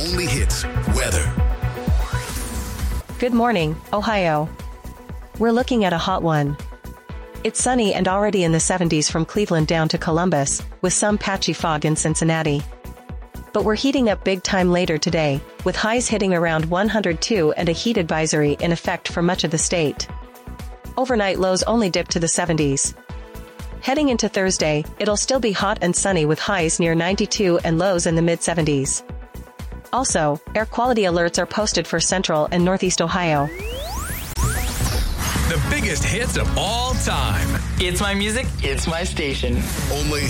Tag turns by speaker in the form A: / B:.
A: only hits weather.
B: Good morning, Ohio. We're looking at a hot one. It's sunny and already in the 70s from Cleveland down to Columbus, with some patchy fog in Cincinnati. But we're heating up big time later today, with highs hitting around 102 and a heat advisory in effect for much of the state. Overnight lows only dip to the 70s. Heading into Thursday, it'll still be hot and sunny with highs near 92 and lows in the mid-70s. Also, air quality alerts are posted for Central and Northeast Ohio.
A: The biggest hits of all time.
C: It's my music, it's my station.
A: Only